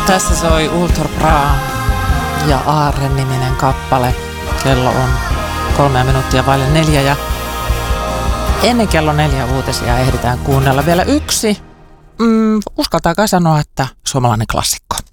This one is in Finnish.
Tässä soi Ultor Bra ja Aaren-niminen kappale. Kello on 3 minuuttia vaille 4 ja ennen kello 4 uutisia ehditään kuunnella vielä yksi. Uskaltaa kai sanoa, että suomalainen klassikko.